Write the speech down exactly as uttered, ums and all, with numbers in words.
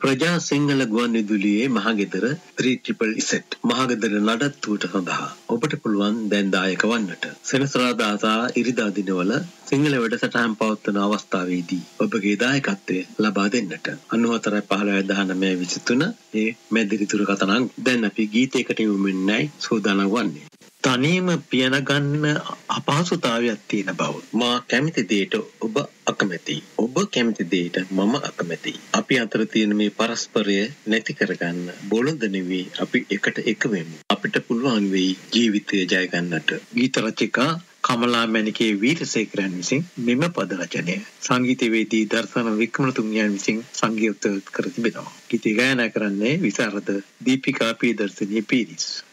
ප්‍රජා Sinhala ගුවන්විදුලියේ මහගෙදර three triple Z මහගෙදර නඩත්තුවට සඳහා ඔබට පුළුවන් දැන් දායක වන්නට. සෙනසුරාදා සහ ඉරිදා දිනවල සිංහල වැඩසටහන් පවත්වන අවස්ථාවේදී ඔබගේ දායකත්වය ලබා දෙන්නට. අනූහතරයි පහළොවයි දහනවය විසිතුන ඒ මැදිරි දුරකථන අංක. දැන් අපි ගීතයකට යොමු වෙන්නයි සූදානම් වන්නේ. තනියම පියන ගන්න අපහසුතාවයක් තියෙන බව. මා කැමති දෙයට ඔබ අකමැතියි. ඔබ කැමති දෙයට මම අකමැතියි. අපි අතර තියෙන මේ පරස්පරය නැති කරගන්න බොළඳ නෙවෙයි අපි එකට එක වෙමු. අපිට පුළුවන් වෙයි ජීවිතය ජය ගන්නට. ගීත රචිකා කමලා මැණිකේ වීරසේකරන් විසින් මෙම පද රචනය සංගීතවේදී දර්ශන වික්‍රමතුංගයන් විසින් සංගීත කර තිබෙනවා. ගීත ගායනා කරන්නේ විසරද දීපිකා ප්‍රියදර්ශනී පීරිස්.